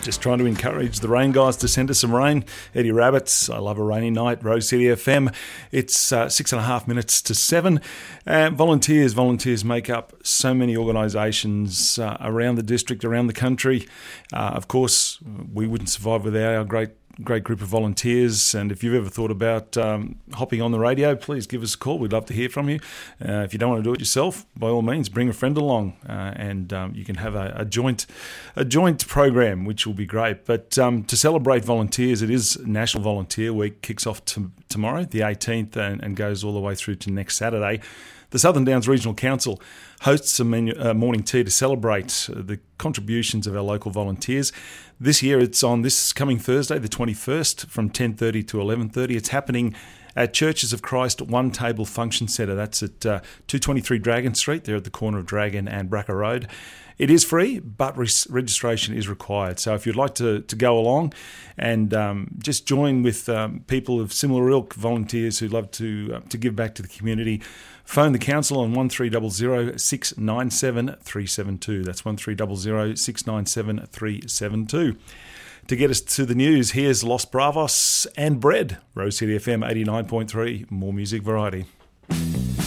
Just trying to encourage the rain guys to send us some rain. Eddie Rabbits, I love a rainy night. Rose City FM. It's 6.5 minutes to 7. Volunteers make up so many organisations around the district, around the country. Of course, we wouldn't survive without our great group of volunteers, and if you've ever thought about hopping on the radio, please give us a call. We'd love to hear from you. If you don't want to do it yourself, by all means, bring a friend along, and you can have a joint program, which will be great. But to celebrate volunteers, it is National Volunteer Week. Kicks off tomorrow, the 18th, and goes all the way through to next Saturday. The Southern Downs Regional Council hosts a morning tea to celebrate the contributions of our local volunteers. This year it's on this coming Thursday, the 21st, from 10:30 to 11:30. It's happening at Churches of Christ One Table Function Centre. That's at 223 Dragon Street, there at the corner of Dragon and Bracker Road. It is free, but registration is required. So if you'd like to go along and just join with people of similar ilk, volunteers who love to give back to the community, phone the council on 1300 697 372. That's 1300 697 372. To get us to the news, here's Los Bravos and Bread. Rose City FM 89.3, more music variety.